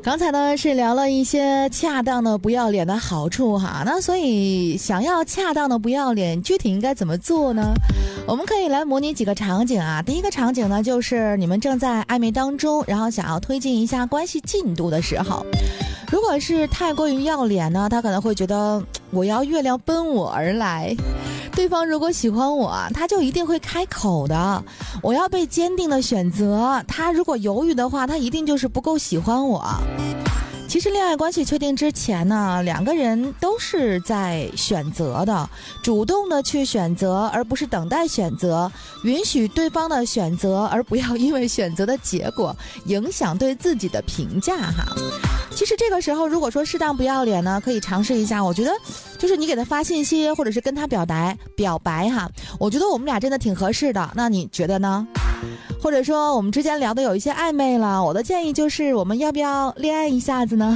刚才呢是聊了一些恰当的不要脸的好处哈，那所以想要恰当的不要脸，具体应该怎么做呢？我们可以来模拟几个场景啊。第一个场景呢，就是你们正在暧昧当中，然后想要推进一下关系进度的时候，如果是太过于要脸呢，他可能会觉得我要月亮奔我而来。对方如果喜欢我，他就一定会开口的。我要被坚定的选择，他如果犹豫的话，他一定就是不够喜欢我。其实恋爱关系确定之前呢，两个人都是在选择的，主动的去选择，而不是等待选择，允许对方的选择，而不要因为选择的结果影响对自己的评价哈。其实这个时候如果说适当不要脸呢，可以尝试一下，我觉得就是你给他发信息，或者是跟他表白哈，我觉得我们俩真的挺合适的，那你觉得呢？或者说我们之间聊的有一些暧昧了，我的建议就是我们要不要恋爱一下子呢？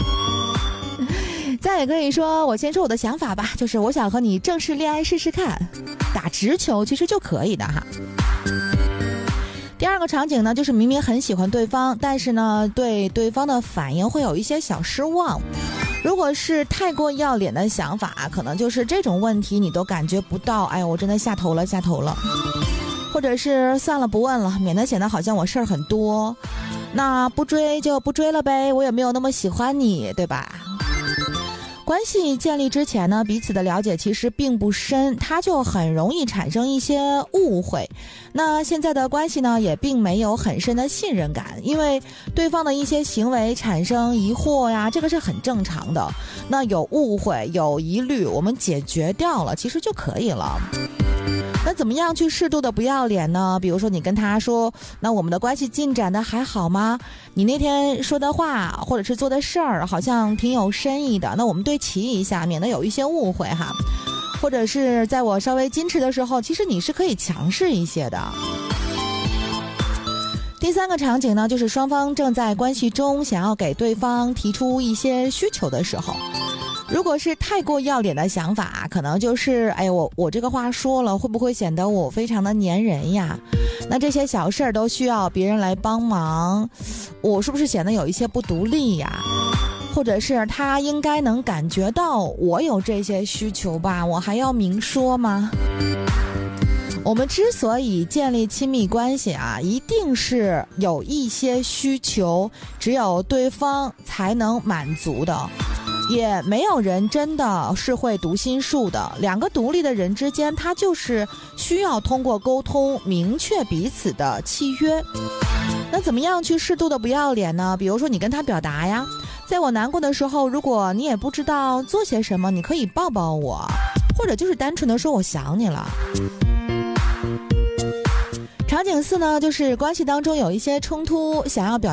再也可以说我先说我的想法吧，就是我想和你正式恋爱试试看，打直球其实就可以的哈。第二个场景呢，就是明明很喜欢对方，但是呢对对方的反应会有一些小失望。如果是太过要脸的想法，可能就是这种问题你都感觉不到，哎，我真的下头了。或者是算了不问了，免得显得好像我事儿很多，那不追就不追了呗，我也没有那么喜欢你，对吧？关系建立之前呢，彼此的了解其实并不深，它就很容易产生一些误会。那现在的关系呢，也并没有很深的信任感，因为对方的一些行为产生疑惑呀，这个是很正常的。那有误会有疑虑，我们解决掉了其实就可以了。那怎么样去适度的不要脸呢？比如说你跟他说，那我们的关系进展的还好吗？你那天说的话或者是做的事儿好像挺有深意的，那我们对齐一下，免得有一些误会哈。或者是在我稍微矜持的时候，其实你是可以强势一些的。第三个场景呢，就是双方正在关系中想要给对方提出一些需求的时候，如果是太过要脸的想法，可能就是哎，我这个话说了会不会显得我非常的粘人呀？那这些小事儿都需要别人来帮忙，我是不是显得有一些不独立呀？或者是他应该能感觉到我有这些需求吧，我还要明说吗？我们之所以建立亲密关系啊，一定是有一些需求只有对方才能满足的，也没有人真的是会读心术的。两个独立的人之间，他就是需要通过沟通明确彼此的契约。那怎么样去适度的不要脸呢？比如说你跟他表达呀，在我难过的时候，如果你也不知道做些什么，你可以抱抱我，或者就是单纯的说我想你了。场景4呢，就是关系当中有一些冲突，想要表